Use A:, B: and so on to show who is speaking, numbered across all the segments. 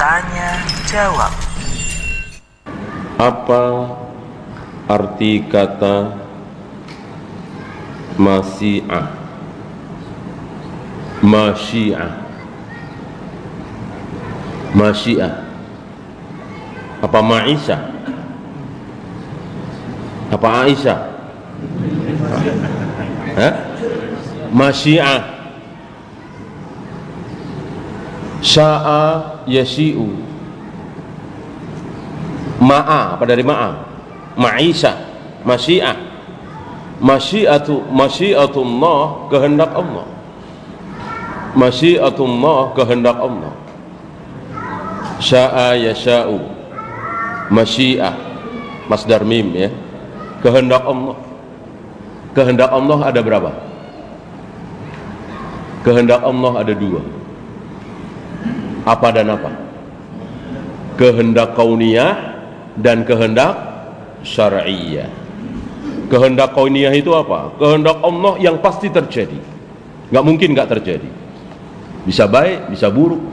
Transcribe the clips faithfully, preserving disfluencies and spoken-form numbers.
A: Tanya jawab.
B: Apa arti kata masyiah? Masyiah. Masyiah. Apa Ma'isyah? Apa Aisyah? Hah? Masyiah. Sya'a yasyi'u. Ma'a, apa dari ma'a? Ma'isyah, masyiah. Masyiatu, masyiatullah, kehendak Allah. Masyiatullah, kehendak Allah. Sya'a yasha'u, masyiah, masdar mim ya. Kehendak Allah. Kehendak Allah ada berapa? Kehendak Allah ada dua. Apa dan apa? Kehendak kauniyah dan kehendak syar'iyah. Kehendak kauniyah itu apa? Kehendak Allah yang pasti terjadi. Nggak mungkin nggak terjadi. Bisa baik, bisa buruk.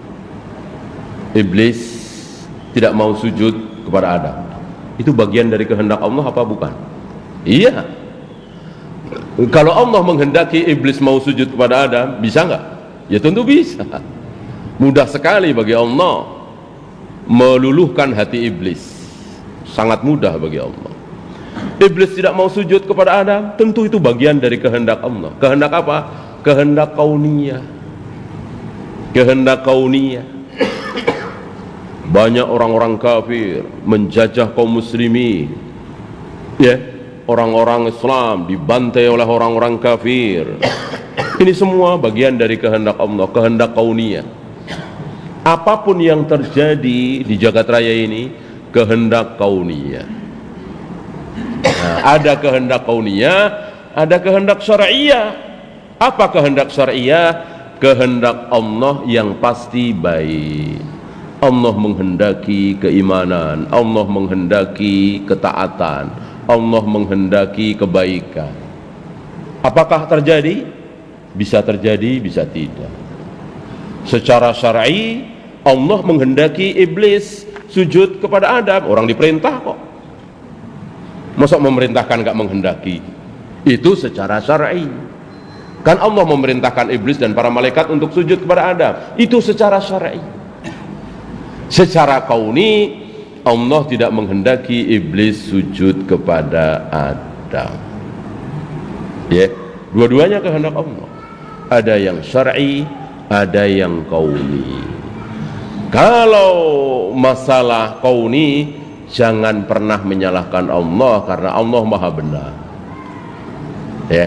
B: Iblis tidak mau sujud kepada Adam. Itu bagian dari kehendak Allah apa bukan? Iya. Kalau Allah menghendaki iblis mau sujud kepada Adam, bisa nggak? Ya tentu bisa. Mudah sekali bagi Allah meluluhkan hati iblis. Sangat mudah bagi Allah. Iblis tidak mau sujud kepada Adam, tentu itu bagian dari kehendak Allah. Kehendak apa? Kehendak kauniyah. Kehendak kauniyah. Banyak orang-orang kafir menjajah kaum muslimin. Ya, orang-orang Islam dibantai oleh orang-orang kafir. Ini semua bagian dari kehendak Allah, kehendak kauniyah. Apapun yang terjadi di jagat raya ini, kehendak kauniyah. Nah, ada kehendak kauniyah, ada kehendak syar'iyah. Apa kehendak syar'iyah? Kehendak Allah yang pasti baik. Allah menghendaki keimanan, Allah menghendaki ketaatan, Allah menghendaki kebaikan. Apakah terjadi? Bisa terjadi, bisa tidak. Secara syar'i, Allah menghendaki iblis sujud kepada Adam. Orang diperintah kok. Masa memerintahkan gak menghendaki? Itu secara syar'i. Kan Allah memerintahkan iblis dan para malaikat untuk sujud kepada Adam. Itu secara syar'i. Secara kauni, Allah tidak menghendaki iblis sujud kepada Adam. Ya, dua-duanya kehendak Allah. Ada yang syar'i, ada yang kauni. Kalau masalah kauni, jangan pernah menyalahkan Allah karena Allah Maha benar. Ya,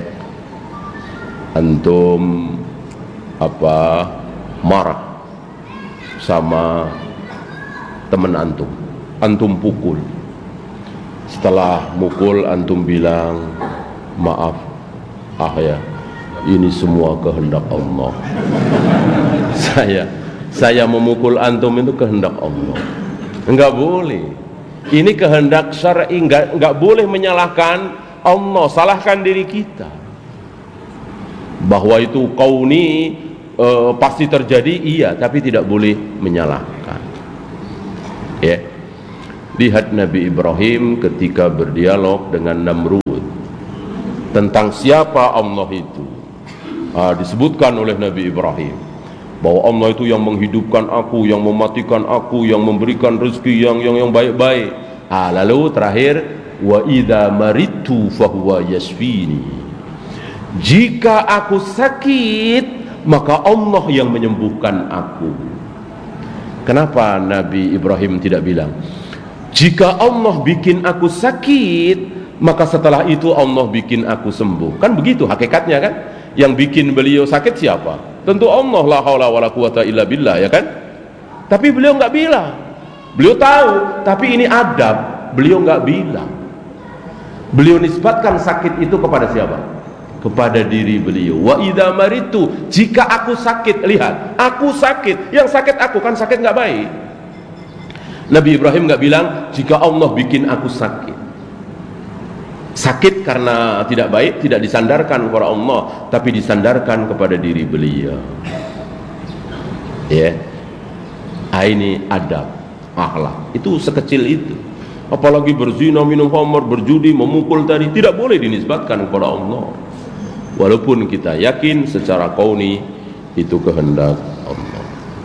B: antum apa marah sama teman antum, antum pukul. Setelah mukul antum bilang maaf, ah ya, ini semua kehendak Allah. Saya saya memukul antum itu kehendak Allah. Enggak boleh. Ini kehendak syar'i, enggak enggak boleh menyalahkan Allah, salahkan diri kita. Bahwa itu kauni e, pasti terjadi, iya, tapi tidak boleh menyalahkan. Ya. Lihat Nabi Ibrahim ketika berdialog dengan Namrud tentang siapa Allah itu. Ah, disebutkan oleh Nabi Ibrahim bahwa Allah itu yang menghidupkan aku, yang mematikan aku, yang memberikan rezeki yang yang yang baik-baik. Ah, lalu terakhir, wa idza maritu fahuwa yashfini. Jika aku sakit, maka Allah yang menyembuhkan aku. Kenapa Nabi Ibrahim tidak bilang, jika Allah bikin aku sakit, maka setelah itu Allah bikin aku sembuh? Kan begitu hakikatnya kan? Yang bikin beliau sakit siapa? Tentu Allah, la haula wala quwata illa billah, ya kan? Tapi beliau nggak bilang. Beliau tahu, tapi ini adab. Beliau nggak bilang. Beliau nisbatkan sakit itu kepada siapa? Kepada diri beliau. Wa idza maritu, jika aku sakit, lihat, aku sakit, yang sakit aku, kan sakit nggak baik. Nabi Ibrahim nggak bilang jika Allah bikin aku sakit. Sakit karena tidak baik tidak disandarkan kepada Allah, tapi disandarkan kepada diri beliau. Ya. Ah, ini adab, akhlak. Itu sekecil itu. Apalagi berzina, minum khamr, berjudi, memukul tadi, tidak boleh dinisbatkan kepada Allah. Walaupun kita yakin secara kauni itu kehendak Allah.